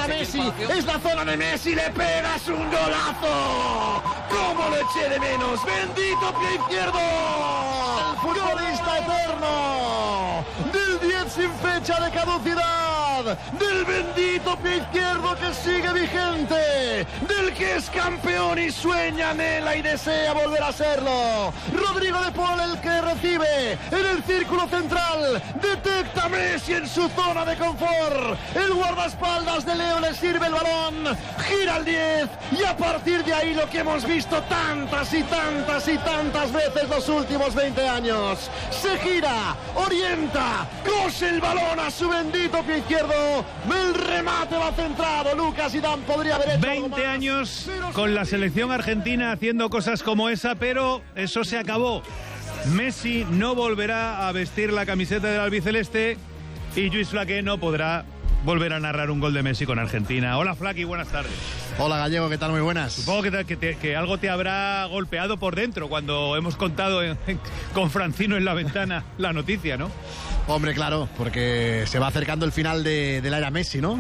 para Messi, es la zona de Messi, le pegas un golazo. ¿Cómo lo eché de menos? Bendito pie izquierdo. El futbolista eterno del 10 sin fecha de caducidad, del bendito pie izquierdo que sigue vigente, del que es campeón y sueña, anhela y desea volver a serlo. Rodrigo de Paul, el que recibe en el círculo central, detecta a Messi en su zona de confort. El guardaespaldas de Leo le sirve el balón, gira el 10 y a partir de ahí lo que hemos visto tantas y tantas y tantas veces los últimos 20 años. Se gira, orienta, cose el balón a su bendito pie izquierdo. El remate va centrado. Lucas Zidane podría haber hecho 20 años con la selección argentina haciendo cosas como esa, pero eso se acabó. Messi no volverá a vestir la camiseta del albiceleste y Lluís Flaque no podrá volver a narrar un gol de Messi con Argentina. Hola Flaque, buenas tardes. Hola Gallego, ¿qué tal? Muy buenas. Supongo que algo te habrá golpeado por dentro cuando hemos contado con Francino en la ventana la noticia, ¿no? Hombre, claro, porque se va acercando el final de la era Messi, ¿no?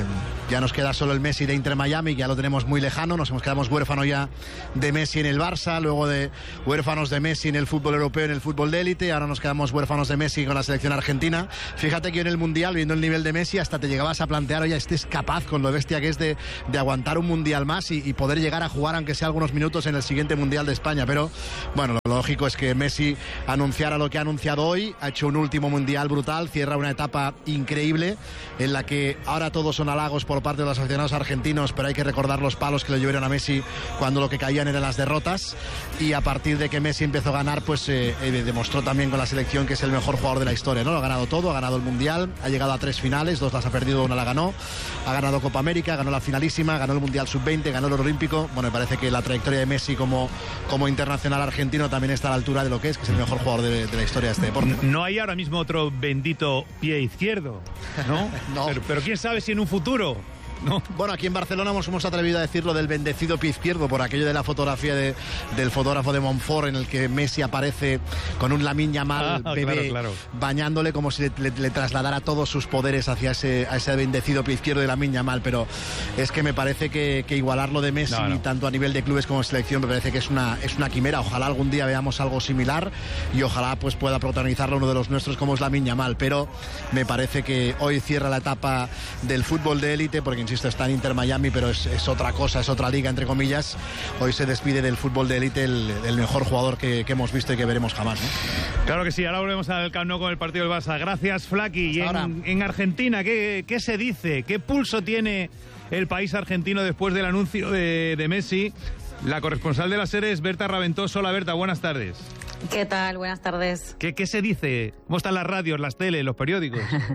Ya nos queda solo el Messi de Inter Miami, que ya lo tenemos muy lejano. Nos quedamos huérfanos ya de Messi en el Barça, luego de huérfanos de Messi en el fútbol europeo, en el fútbol de élite. Ahora nos quedamos huérfanos de Messi con la selección argentina. Fíjate que en el Mundial, viendo el nivel de Messi, hasta te llegabas a plantear, oye, este es capaz, con lo bestia que es de aguantar un Mundial más y poder llegar a jugar, aunque sea algunos minutos, en el siguiente Mundial de España. Pero, bueno, lo lógico es que Messi anunciara lo que ha anunciado hoy. Ha hecho un último Mundial brutal, cierra una etapa increíble en la que ahora todos son halagos por parte de los aficionados argentinos, pero hay que recordar los palos que le llovieron a Messi cuando lo que caían eran las derrotas, y a partir de que Messi empezó a ganar, pues demostró también con la selección que es el mejor jugador de la historia, ¿no? Lo ha ganado todo, ha ganado el Mundial, ha llegado a 3 finales, 2 las ha perdido, 1 la ganó, ha ganado Copa América, ganó la finalísima, ganó el Mundial Sub-20, ganó el Oro Olímpico. Bueno, me parece que la trayectoria de Messi como internacional argentino también está a la altura de lo que es el mejor jugador de la historia de este deporte. No hay ahora mismo otro bendito pie izquierdo, ¿no? No. Pero quién sabe si en un futuro, ¿no? Bueno, aquí en Barcelona nos hemos atrevido a decirlo del bendecido pie izquierdo por aquello de la fotografía del fotógrafo de Montfort, en el que Messi aparece con un Lamine Yamal bebé, claro, bañándole como si le trasladara todos sus poderes hacia ese bendecido pie izquierdo de Lamine Yamal. Pero es que me parece que igualarlo de Messi, tanto a nivel de clubes como de selección, me parece que es una quimera. Ojalá algún día veamos algo similar y ojalá pues pueda protagonizarlo uno de los nuestros como es Lamine Yamal. Pero me parece que hoy cierra la etapa del fútbol de élite, porque insisto, está en Inter Miami, pero es otra cosa, es otra liga, entre comillas. Hoy se despide del fútbol de élite el mejor jugador que hemos visto y que veremos jamás, ¿no? Claro que sí. Ahora volvemos al Camp Nou con el partido del Barça. Gracias, Flaqui. Y en Argentina, ¿qué se dice? ¿Qué pulso tiene el país argentino después del anuncio de Messi? La corresponsal de la serie es Berta Raventoso. Hola, Berta, buenas tardes. ¿Qué tal? Buenas tardes. ¿Qué se dice? ¿Cómo están las radios, las teles, los periódicos?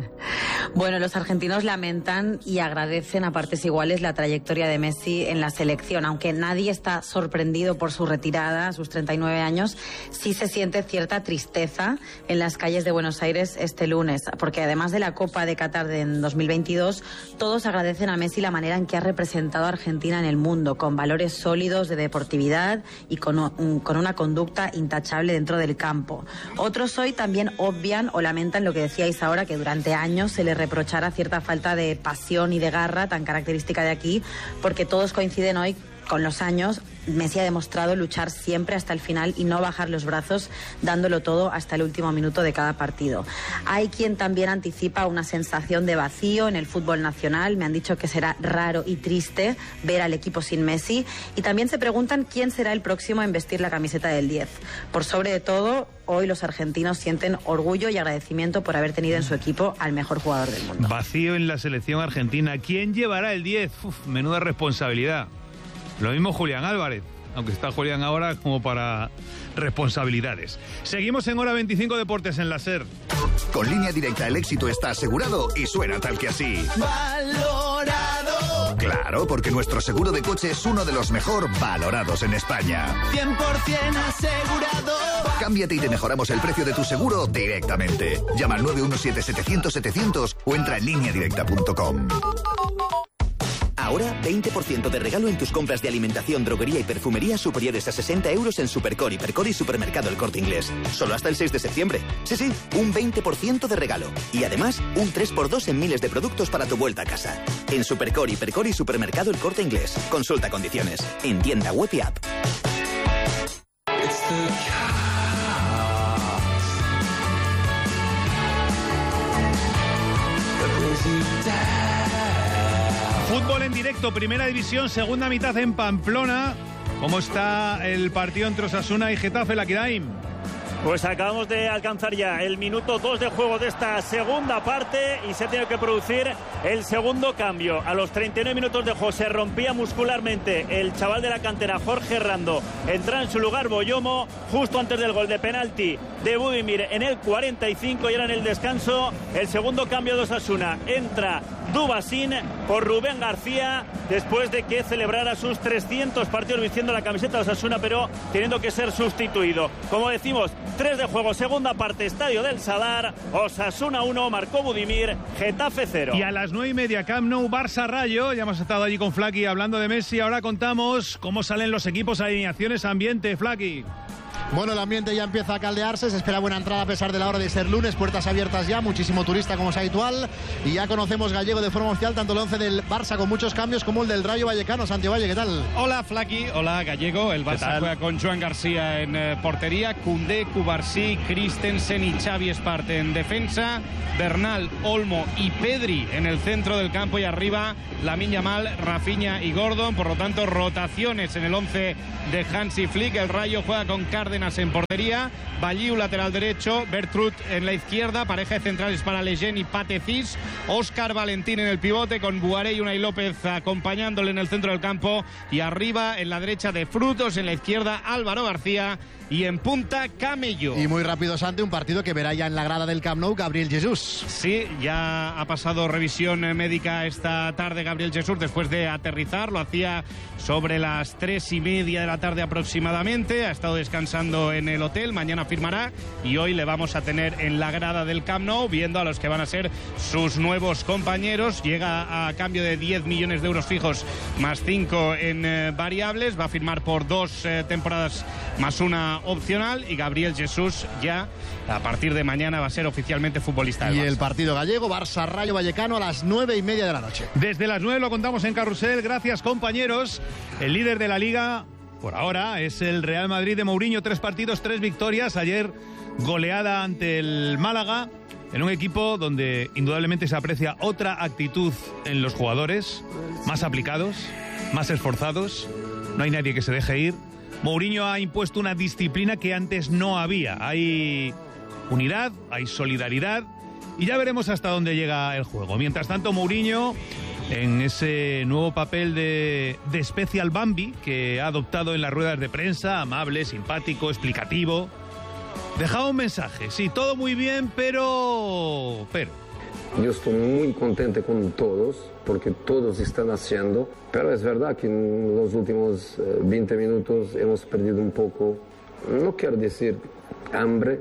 Bueno, los argentinos lamentan y agradecen a partes iguales la trayectoria de Messi en la selección. Aunque nadie está sorprendido por su retirada a sus 39 años, sí se siente cierta tristeza en las calles de Buenos Aires este lunes, porque además de la Copa de Qatar en 2022, todos agradecen a Messi la manera en que ha representado a Argentina en el mundo, con valores sólidos de deportividad y con una conducta intachable dentro del campo. Otros hoy también obvian o lamentan lo que decíais ahora, que durante años se le reprochara cierta falta de pasión y de garra tan característica de aquí, porque todos coinciden hoy con los años. Messi ha demostrado luchar siempre hasta el final y no bajar los brazos, dándolo todo hasta el último minuto de cada partido. Hay quien también anticipa una sensación de vacío en el fútbol nacional. Me han dicho que será raro y triste ver al equipo sin Messi, y también se preguntan quién será el próximo en vestir la camiseta del 10. Por sobre de todo, hoy los argentinos sienten orgullo y agradecimiento por haber tenido en su equipo al mejor jugador del mundo. Vacío en la selección argentina. ¿Quién llevará el 10? Menuda responsabilidad. Lo mismo Julián Álvarez, aunque está Julián ahora como para responsabilidades. Seguimos en Hora 25 Deportes en la SER. Con Línea Directa el éxito está asegurado y suena tal que así. ¡Valorado! Claro, porque nuestro seguro de coche es uno de los mejor valorados en España. 100% asegurado. Cámbiate y te mejoramos el precio de tu seguro directamente. Llama al 917-700-700 o entra en lineadirecta.com. Ahora 20% de regalo en tus compras de alimentación, droguería y perfumería superiores a 60 euros en Supercore, Hipercore y Supermercado El Corte Inglés. Solo hasta el 6 de septiembre. Sí, un 20% de regalo. Y además, un 3x2 en miles de productos para tu vuelta a casa. En Supercore, Hipercore y Supermercado El Corte Inglés. Consulta condiciones. En tienda web y app. Fútbol en directo, primera división, segunda mitad en Pamplona. ¿Cómo está el partido entre Osasuna y Getafe, Lakirain? Pues acabamos de alcanzar ya el minuto 2 de juego de esta segunda parte y se tiene que producir el segundo cambio. A los 39 minutos de juego se rompía muscularmente el chaval de la cantera, Jorge Rando. Entra en su lugar Boyomo justo antes del gol de penalti de Budimir en el 45 y era en el descanso el segundo cambio de Osasuna. Entra Dubasín por Rubén García después de que celebrara sus 300 partidos vistiendo la camiseta de Osasuna, pero teniendo que ser sustituido. Como decimos, 3 de juego, segunda parte, Estadio del Sadar. Osasuna 1, marcó Budimir, Getafe 0. Y a las 9:30, Camp Nou, Barça Rayo. Ya hemos estado allí con Flaky hablando de Messi. Ahora contamos cómo salen los equipos, alineaciones, ambiente, Flaky. Bueno, el ambiente ya empieza a caldearse, se espera buena entrada a pesar de la hora de ser lunes, puertas abiertas ya, muchísimo turista como es habitual, y ya conocemos Gallego de forma oficial, tanto el 11 del Barça con muchos cambios como el del Rayo Vallecano. Santiago Valle, ¿qué tal? Hola Flaky, hola Gallego, el Barça juega con Joan García en portería, Koundé, Cubarsí, Christensen y Xavi Esparte en defensa, Bernal, Olmo y Pedri en el centro del campo y arriba Lamine Yamal, Rafinha y Gordon, por lo tanto rotaciones en el 11 de Hansi Flick. El Rayo juega con Cárdenas en portería, Balliu lateral derecho, Bertrut en la izquierda, pareja de centrales para Lejeune y Patecis, Óscar Valentín en el pivote con Buaré y Unai López acompañándole en el centro del campo y arriba en la derecha de Frutos, en la izquierda Álvaro García y en punta Camello. Y muy rápido, Santi, un partido que verá ya en la grada del Camp Nou Gabriel Jesús. Sí, ya ha pasado revisión médica esta tarde Gabriel Jesús después de aterrizar, lo hacía sobre las 3:30 de la tarde aproximadamente, ha estado descansando en el hotel, mañana firmará y hoy le vamos a tener en la grada del Camp Nou viendo a los que van a ser sus nuevos compañeros. Llega a cambio de 10 millones de euros fijos más 5 en variables, va a firmar por 2 temporadas más una opcional y Gabriel Jesús ya a partir de mañana va a ser oficialmente futbolista del Barça. Y el partido gallego, Barça Rayo Vallecano a las 9:30 de la noche. Desde las 9 lo contamos en Carrusel, gracias compañeros. El líder de la Liga por ahora es el Real Madrid de Mourinho, 3 partidos, 3 victorias. Ayer goleada ante el Málaga, en un equipo donde indudablemente se aprecia otra actitud en los jugadores, más aplicados, más esforzados, no hay nadie que se deje ir. Mourinho ha impuesto una disciplina que antes no había. Hay unidad, hay solidaridad y ya veremos hasta dónde llega el juego. Mientras tanto, Mourinho, en ese nuevo papel de Special Bambi que ha adoptado en las ruedas de prensa, amable, simpático, explicativo, dejaba un mensaje. Sí, todo muy bien, pero... Yo estoy muy contento con todos, porque todos están haciendo, pero es verdad que en los últimos 20 minutos hemos perdido un poco, no quiero decir hambre,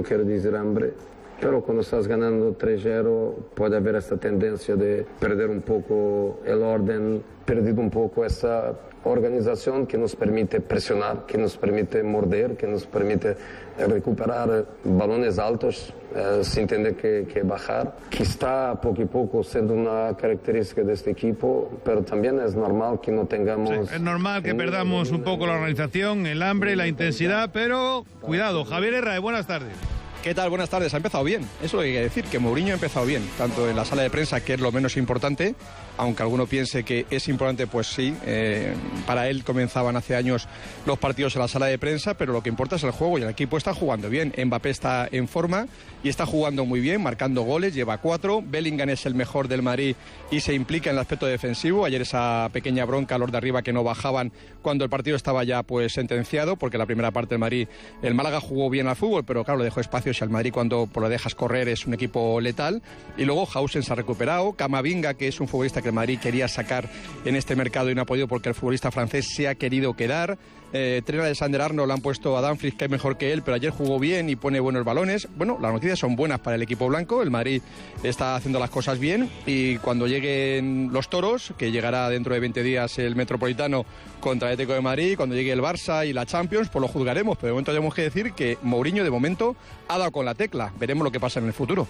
pero cuando estás ganando 3-0 puede haber esta tendencia de perder un poco el orden, perdido un poco esa organización que nos permite presionar, que nos permite morder, que nos permite recuperar balones altos sin tener que bajar, que está poco a poco siendo una característica de este equipo, pero también es normal que no tengamos... Sí, es normal que perdamos un poco la organización, el hambre, la intensidad, pero cuidado. Javier Herrera, buenas tardes. ¿Qué tal? Buenas tardes. Ha empezado bien. Eso es lo que hay que decir, que Mourinho ha empezado bien, tanto en la sala de prensa, que es lo menos importante, aunque alguno piense que es importante, pues sí. Para él comenzaban hace años los partidos en la sala de prensa, pero lo que importa es el juego y el equipo está jugando bien. Mbappé está en forma y está jugando muy bien, marcando goles, lleva 4. Bellingham es el mejor del Madrid y se implica en el aspecto defensivo. Ayer esa pequeña bronca a los de arriba que no bajaban cuando el partido estaba ya pues sentenciado, porque la primera parte del Madrid, el Málaga jugó bien al fútbol, pero claro, le dejó espacios y al Madrid cuando lo dejas correr es un equipo letal. Y luego Hausen se ha recuperado, Camavinga, que es un futbolista que el Madrid quería sacar en este mercado y no ha podido porque el futbolista francés se ha querido quedar. Trent Alexander-Arnold, han puesto a Dumfries, que es mejor que él, pero ayer jugó bien y pone buenos balones. Bueno, las noticias son buenas para el equipo blanco. El Madrid está haciendo las cosas bien y cuando lleguen los toros, que llegará dentro de 20 días el Metropolitano contra el Atlético de Madrid, cuando llegue el Barça y la Champions, pues lo juzgaremos. Pero de momento tenemos que decir que Mourinho de momento ha dado con la tecla. Veremos lo que pasa en el futuro.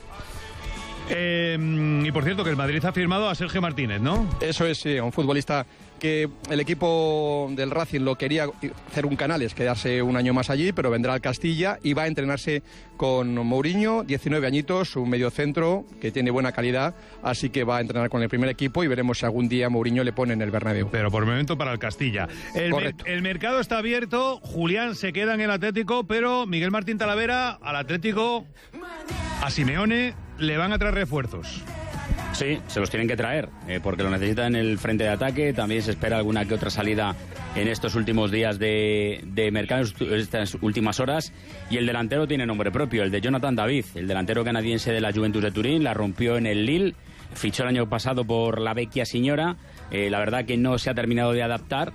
Y por cierto, que el Madrid ha firmado a Sergio Martínez, ¿no? Eso es, sí, un futbolista que el equipo del Racing lo quería hacer un Canales, quedarse un año más allí, pero vendrá al Castilla y va a entrenarse con Mourinho, 19 añitos, un mediocentro que tiene buena calidad, así que va a entrenar con el primer equipo y veremos si algún día Mourinho le pone en el Bernabéu. Pero por el momento para el Castilla. El mercado está abierto, Julián se queda en el Atlético, pero Miguel Martín Talavera, al Atlético, a Simeone, le van a traer refuerzos. Sí, se los tienen que traer, porque lo necesitan en el frente de ataque. También se espera alguna que otra salida en estos últimos días de mercado, estas últimas horas. Y el delantero tiene nombre propio, el de Jonathan David, el delantero canadiense de la Juventus de Turín. La rompió en el Lille, fichó el año pasado por la Vecchia Signora. La verdad que no se ha terminado de adaptar.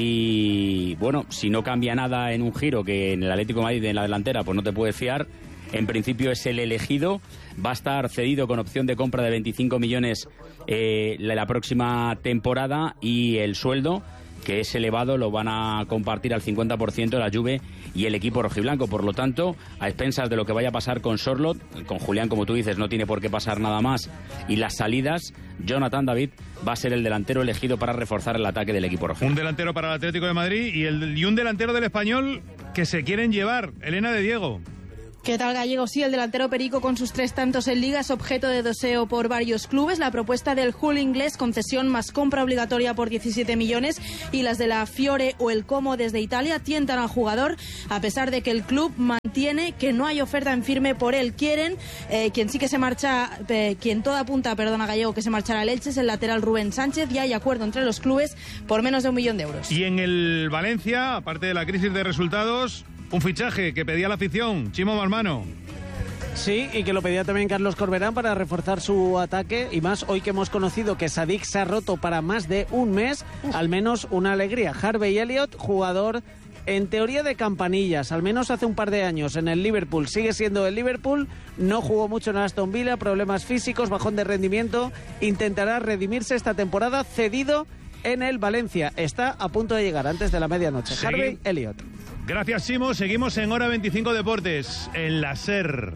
Y bueno, si no cambia nada en un giro, que en el Atlético de Madrid en la delantera pues no te puedes fiar. En principio es el elegido, va a estar cedido con opción de compra de 25 millones la próxima temporada y el sueldo, que es elevado, lo van a compartir al 50% la Juve y el equipo rojiblanco. Por lo tanto, a expensas de lo que vaya a pasar con Sorloth, con Julián, como tú dices, no tiene por qué pasar nada más, y las salidas, Jonathan David va a ser el delantero elegido para reforzar el ataque del equipo rojiblanco. Un delantero para el Atlético de Madrid y un delantero del Español que se quieren llevar, Elena de Diego. ¿Qué tal, Gallego? Sí, el delantero Perico con sus 3 tantos en Liga es objeto de deseo por varios clubes. La propuesta del Hull inglés, concesión más compra obligatoria por 17 millones, y las de la Fiore o el Como desde Italia tientan al jugador, a pesar de que el club mantiene que no hay oferta en firme por él. Quieren, quien sí que se marcha, quien todo apunta, perdona, Gallego, que se marchará al Elche es el lateral Rubén Sánchez. Ya hay acuerdo entre los clubes por menos de 1 millón de euros. Y en el Valencia, aparte de la crisis de resultados, un fichaje que pedía la afición, Chimo Marmano. Sí, y que lo pedía también Carlos Corberán para reforzar su ataque, y más hoy que hemos conocido que Sadik se ha roto para más de un mes, al menos una alegría. Harvey Elliott, jugador en teoría de campanillas, al menos hace un par de años en el Liverpool, sigue siendo el Liverpool, no jugó mucho en Aston Villa, problemas físicos, bajón de rendimiento, intentará redimirse esta temporada, cedido en el Valencia, está a punto de llegar antes de la medianoche. Harvey Elliott. Gracias, Simo. Seguimos en Hora 25 Deportes, en la SER.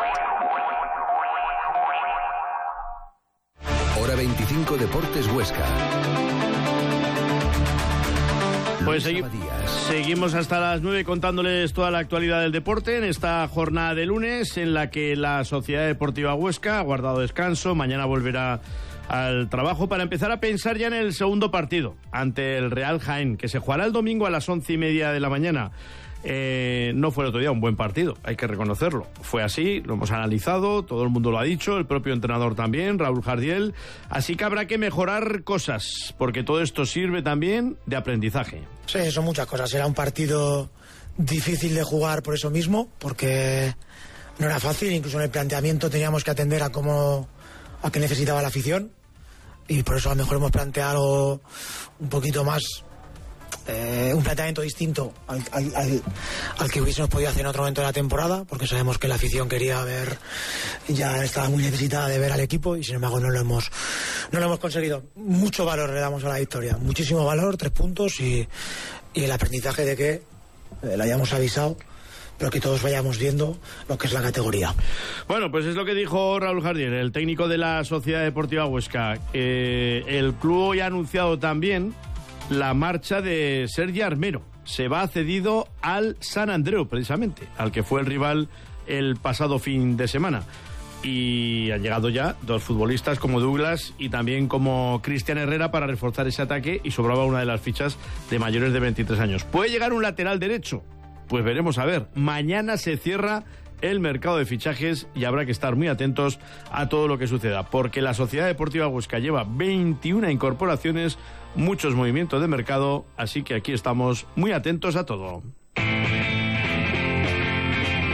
Hora 25 Deportes Huesca. Pues seguimos hasta las 9 contándoles toda la actualidad del deporte en esta jornada de lunes en la que la Sociedad Deportiva Huesca ha guardado descanso. Mañana volverá al trabajo para empezar a pensar ya en el segundo partido ante el Real Jaén, que se jugará el domingo a las 11:30 de la mañana. No fue el otro día un buen partido, hay que reconocerlo. Fue así, lo hemos analizado, todo el mundo lo ha dicho, el propio entrenador también, Raúl Jardiel. Así que habrá que mejorar cosas, porque todo esto sirve también de aprendizaje. Sí, son muchas cosas. Era un partido difícil de jugar por eso mismo, porque no era fácil. Incluso en el planteamiento teníamos que atender a qué necesitaba la afición, y por eso a lo mejor hemos planteado un poquito más, un planteamiento distinto al que hubiésemos podido hacer en otro momento de la temporada, porque sabemos que la afición quería ver, ya estaba muy necesitada de ver al equipo, y sin embargo no lo hemos conseguido. Mucho valor le damos a la victoria, muchísimo valor, 3 puntos, y el aprendizaje de que le hayamos avisado, pero que todos vayamos viendo lo que es la categoría. Bueno, pues es lo que dijo Raúl Jardiel, el técnico de la Sociedad Deportiva Huesca. El club hoy ha anunciado también la marcha de Sergi Armero. Se va cedido al San Andreu, precisamente, al que fue el rival el pasado fin de semana. Y han llegado ya 2 futbolistas como Douglas y también como Cristian Herrera para reforzar ese ataque, y sobraba una de las fichas de mayores de 23 años. ¿Puede llegar un lateral derecho? Pues veremos a ver. Mañana se cierra el mercado de fichajes y habrá que estar muy atentos a todo lo que suceda, porque la Sociedad Deportiva Huesca lleva 21 incorporaciones, muchos movimientos de mercado, así que aquí estamos muy atentos a todo. Y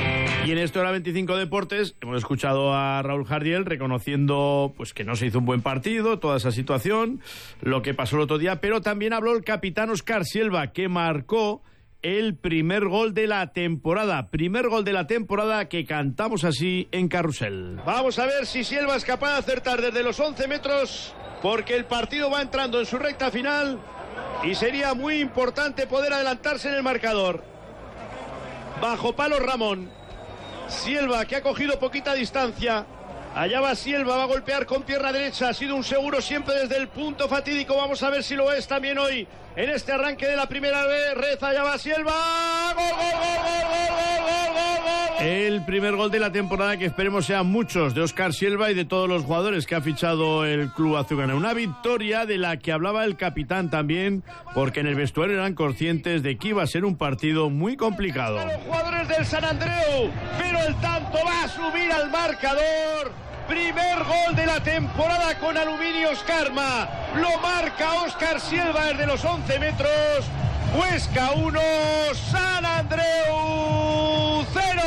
Y en este Hora 25 Deportes hemos escuchado a Raúl Jardiel reconociendo pues que no se hizo un buen partido, toda esa situación, lo que pasó el otro día, pero también habló el capitán Óscar Sielva, que marcó el primer gol de la temporada. Primer gol de la temporada que cantamos así en Carrusel. Vamos a ver si Sielva es capaz de acertar desde los 11 metros, porque el partido va entrando en su recta final y sería muy importante poder adelantarse en el marcador. Bajo palo Ramón. Sielva, que ha cogido poquita distancia. Allá va Sielva, va a golpear con pierna derecha. Ha sido un seguro siempre desde el punto fatídico. Vamos a ver si lo es también hoy en este arranque de la primera red. Allá va Sielva. ¡Gol, gol, gol, gol, gol, gol, gol, gol! El primer gol de la temporada, que esperemos sean muchos, de Óscar Sielva y de todos los jugadores que ha fichado el club azulgrana. Una victoria de la que hablaba el capitán también, porque en el vestuario eran conscientes de que iba a ser un partido muy complicado. Los jugadores del San Andreu, pero el tanto va a subir al marcador. Primer gol de la temporada con Aluminios Karma. Lo marca Óscar Sielva desde los 11 metros. Huesca 1, San Andreu 0.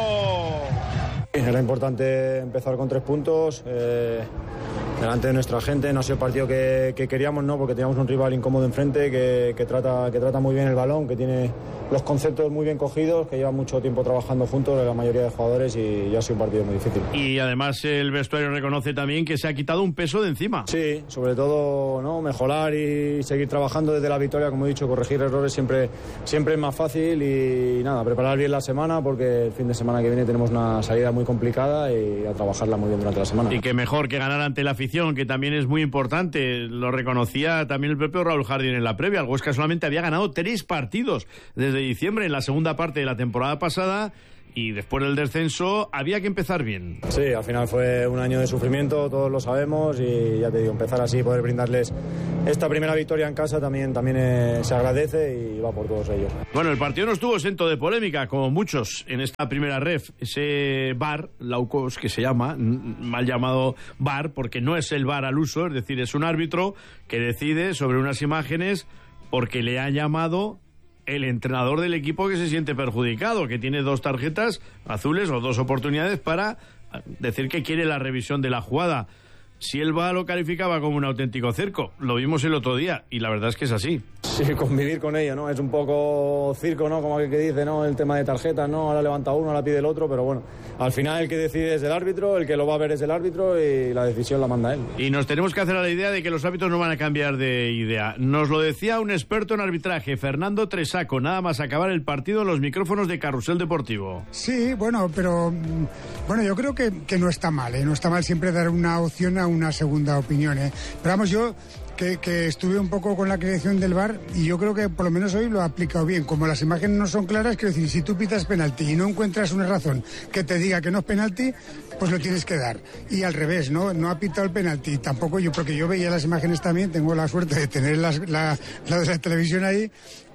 Era importante empezar con 3 puntos delante de nuestra gente. No ha sido el partido que queríamos, ¿no? Porque teníamos un rival incómodo enfrente que trata muy bien el balón, que tiene los conceptos muy bien cogidos, que lleva mucho tiempo trabajando juntos, la mayoría de jugadores, y ya ha sido un partido muy difícil. Y además el vestuario reconoce también que se ha quitado un peso de encima. Sí, sobre todo, ¿no? Mejorar y seguir trabajando desde la victoria, como he dicho, corregir errores siempre es más fácil, y nada, preparar bien la semana, porque el fin de semana que viene tenemos una salida muy complicada y a trabajarla muy bien durante la semana. Y que mejor que ganar ante la afición, que también es muy importante. Lo reconocía también el propio Raúl Jardiel en la previa. El Huesca solamente había ganado 3 partidos desde diciembre, en la segunda parte de la temporada pasada, y después del descenso había que empezar bien. Sí, al final fue un año de sufrimiento, todos lo sabemos, y ya te digo, empezar así, poder brindarles esta primera victoria en casa también se agradece, y va por todos ellos. Bueno, el partido no estuvo exento de polémica, como muchos en esta primera ref. Ese VAR, Laukos, que se llama, mal llamado VAR, porque no es el VAR al uso, es decir, es un árbitro que decide sobre unas imágenes porque le ha llamado el entrenador del equipo que se siente perjudicado, que tiene 2 tarjetas azules o 2 oportunidades para decir que quiere la revisión de la jugada. Sielva lo calificaba como un auténtico circo. Lo vimos el otro día y la verdad es que es así. Sí, convivir con ello, ¿no? Es un poco circo, ¿no? Como aquel que dice, ¿no? El tema de tarjetas, ¿no? Ahora levanta uno, ahora pide el otro, pero bueno, al final el que decide es el árbitro, el que lo va a ver es el árbitro, y la decisión la manda él. Y nos tenemos que hacer a la idea de que los árbitros no van a cambiar de idea. Nos lo decía un experto en arbitraje, Fernando Tresaco, nada más acabar el partido en los micrófonos de Carrusel Deportivo. Sí, bueno, pero bueno, yo creo que no está mal, ¿eh? No está mal siempre dar una opción a una segunda opinión, ¿eh? Pero vamos, yo que estuve un poco con la creación del VAR, y yo creo que por lo menos hoy lo ha aplicado bien. Como las imágenes no son claras, quiero decir, si tú pitas penalti y no encuentras una razón que te diga que no es penalti, pues lo tienes que dar. Y al revés, no ha pitado el penalti, tampoco yo, porque yo veía las imágenes también, tengo la suerte de tener la de la televisión ahí,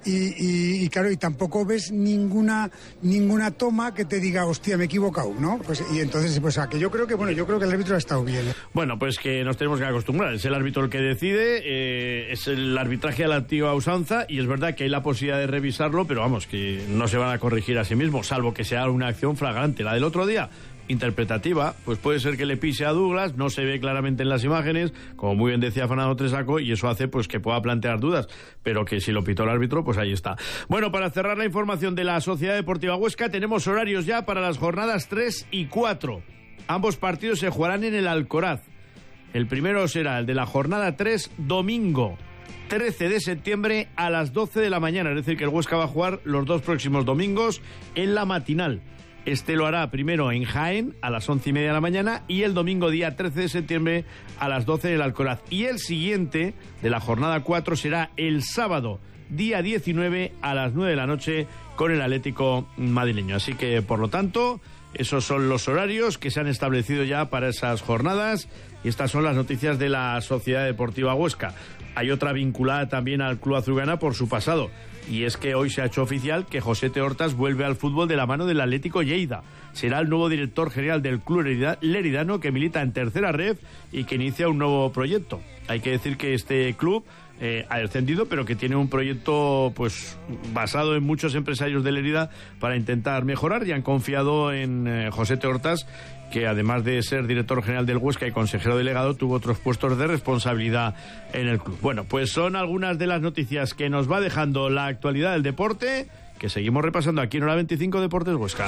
y claro, y tampoco ves ninguna toma que te diga, hostia, me he equivocado, ¿no? Pues, y entonces, pues, que yo creo que el árbitro ha estado bien. Bueno, pues que nos tenemos que acostumbrar, es el árbitro el que decide, es el arbitraje a la antigua usanza, y es verdad que hay la posibilidad de revisarlo, pero vamos, que no se van a corregir a sí mismos, salvo que sea una acción flagrante. La del otro día, interpretativa, pues puede ser que le pise a Douglas, no se ve claramente en las imágenes, como muy bien decía Fernando Tresaco, y eso hace pues que pueda plantear dudas, pero que si lo pitó el árbitro, pues ahí está. Bueno, para cerrar la información de la Sociedad Deportiva Huesca, tenemos horarios ya para las jornadas 3 y 4. Ambos partidos se jugarán en el Alcoraz. El primero será el de la jornada 3, domingo 13 de septiembre a las 12 de la mañana, es decir, que el Huesca va a jugar los 2 próximos domingos en la matinal. Este lo hará primero en Jaén a las 11:30 de la mañana, y el domingo día 13 de septiembre a las 12 en el Alcoraz. Y el siguiente de la jornada 4 será el sábado día 19 a las 9 de la noche con el Atlético madrileño. Así que, por lo tanto, esos son los horarios que se han establecido ya para esas jornadas, y estas son las noticias de la Sociedad Deportiva Huesca. hay otra vinculada también al club azulgrana por su pasado. Y es que hoy se ha hecho oficial que Josete Hortas vuelve al fútbol de la mano del Atlético Lleida. Será el nuevo director general del club leridano, que milita en tercera red y que inicia un nuevo proyecto. Hay que decir que este club ha descendido, pero que tiene un proyecto pues basado en muchos empresarios de Lérida para intentar mejorar, y han confiado en Josete Hortas, que además de ser director general del Huesca y consejero delegado, tuvo otros puestos de responsabilidad en el club. Bueno, pues son algunas de las noticias que nos va dejando la actualidad del deporte, que seguimos repasando aquí en Hora 25 Deportes Huesca.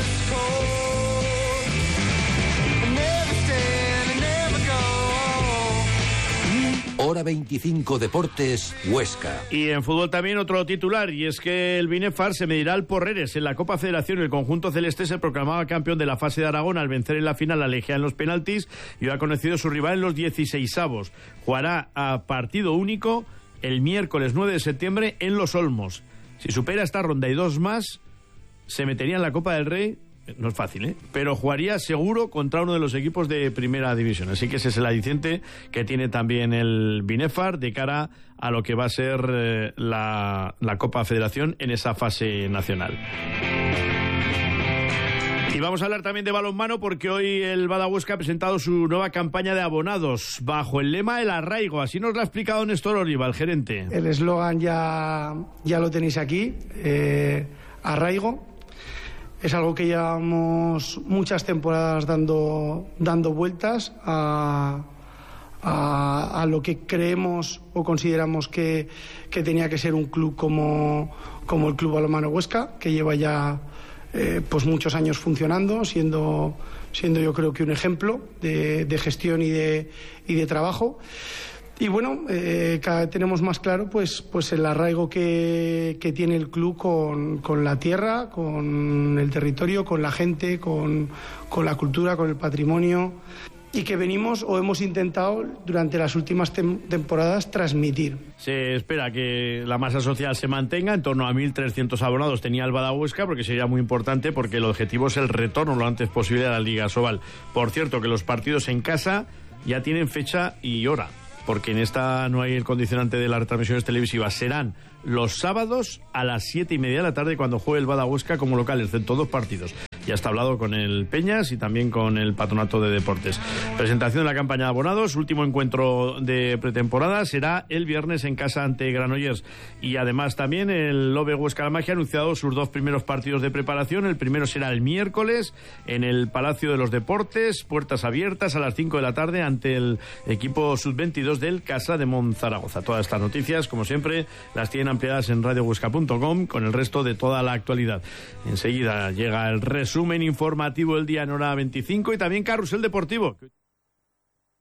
Hora 25 Deportes Huesca. Y en fútbol también otro titular, y es que el Binefar se medirá al Porreres en la Copa Federación. El conjunto celeste se proclamaba campeón de la fase de Aragón al vencer en la final a Legia en los penaltis, y ha conocido su rival en los 16avos. Jugará a partido único el miércoles 9 de septiembre en Los Olmos. Si supera esta ronda y dos más, se metería en la Copa del Rey. No es fácil, pero jugaría seguro contra uno de los equipos de primera división. Así que ese es el aliciente que tiene también el Binefar de cara a lo que va a ser la Copa Federación en esa fase nacional. Y vamos a hablar también de balonmano, porque hoy el Bada Huesca ha presentado su nueva campaña de abonados bajo el lema El Arraigo. Así nos lo ha explicado Néstor Oliva, el gerente. El eslogan ya lo tenéis aquí, Arraigo. Es algo que llevamos muchas temporadas dando vueltas a lo que creemos o consideramos que tenía que ser un club como el Club Balonmano Huesca, que lleva ya pues muchos años funcionando, siendo yo creo que un ejemplo de gestión y de trabajo. Y bueno, cada vez tenemos más claro pues el arraigo que tiene el club con la tierra, con el territorio, con la gente, con la cultura, con el patrimonio, y que venimos o hemos intentado durante las últimas temporadas transmitir. Se espera que la masa social se mantenga, en torno a 1.300 abonados tenía el Bada Huesca, porque sería muy importante, porque el objetivo es el retorno lo antes posible a la Liga Sobal. Por cierto, que los partidos en casa ya tienen fecha y hora, porque en esta no hay el condicionante de las retransmisiones televisivas. Serán los sábados a las 7:30 de la tarde cuando juegue el Bada Huesca como local, excepto dos partidos. Ya está hablado con el Peñas y también con el Patronato de Deportes. Presentación de la campaña de abonados, último encuentro de pretemporada será el viernes en casa ante Granollers. Y además también el Lobe Huesca La Magia ha anunciado sus dos primeros partidos de preparación. El primero será el miércoles en el Palacio de los Deportes, puertas abiertas a las 5 de la tarde ante el equipo sub-22 del Casa de Monzaragoza. Todas estas noticias, como siempre, las tienen ampliadas en radiohuesca.com con el resto de toda la actualidad. Enseguida llega el resumen informativo del día en Hora 25 y también Carrusel Deportivo.